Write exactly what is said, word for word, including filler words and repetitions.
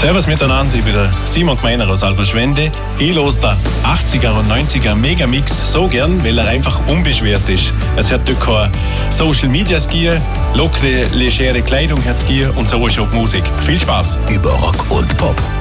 Servus miteinander, ich bin der Simon Gmeiner aus Alberschwende. Ich los der achtziger und neunziger Megamix so gern, weil er einfach unbeschwert ist. Es hat dort kein Social Media Skier, lockere, legere Kleidung hat Skier und so ist auch die Musik. Viel Spaß! Über Rock und Pop.